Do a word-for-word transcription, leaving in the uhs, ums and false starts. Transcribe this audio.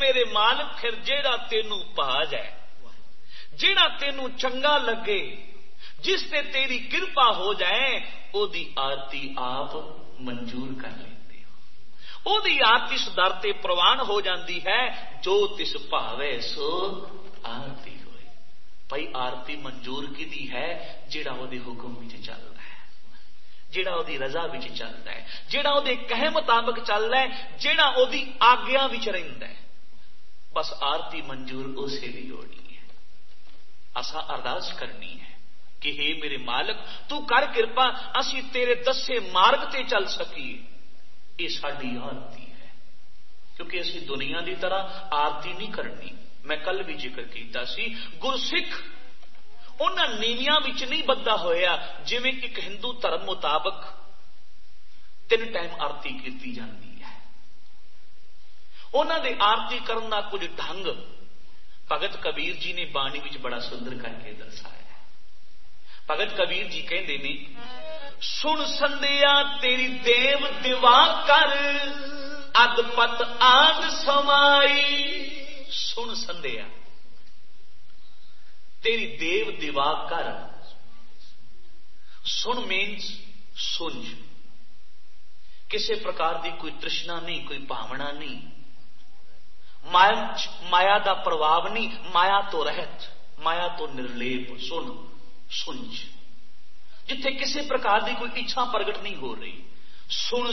میرے مالک پھر جیڑا تینوں پا جائے، جیڑا تینوں چنگا لگے، جس تے تیری کرپا ہو جائے، او دی آرتی آپ منظور کر لیندے ہو، او دی آرتی اس در تے پروان ہو جاندی ہے، جو تس پاوے سو آرتی ہوئے۔ بھائی آرتی منظور کی دی ہے جیڑا او دے حکم وچ چلدا ہے، جیڑا او دی رضا وچ چلدا ہے، جیڑا او دے کہے مطابق چلدا ہے، جیڑا او دی آگیا وچ رہندا ہے۔ بس آرتی منظور اسے دی ہونی ہے۔ اسا ارداس کرنی ہے کہ ہے میرے مالک تو کر کرپا اسی تیرے دسے مارگ تے چل سکیے، یہ ساری آرتی ہے، کیونکہ اسی دنیا دی طرح آرتی نہیں کرنی۔ میں کل بھی ذکر کیتا سی گرسکھ انہاں نیویاں وچ نہیں بدا ہویا جویں ایک ہندو دھرم مطابق تین ٹائم آرتی کیتی جاندی ہے۔ انہاں دے آرتی کرن دا کچھ ڈھنگ بھگت کبیر جی نے بانی وچ بڑا سندر کر کے درسایا ہے۔ بھگت کبیر جی کہندے نے سن سندیا تیری دیو دیوا کر اد پت آد سمائی، سن سندیا تیری دیو دیوا کر، سن مینس سنج، کسی پرکار دی کوئی ترشنا نہیں، کوئی بھاونا نہیں، مایا مایا دا پرواہ نہیں، مایا تو رہت، مایا تو نرلیپ، سن سنج، جتھے کسی پرکار دی کوئی اچھا پرگٹ نہیں ہو رہی، سن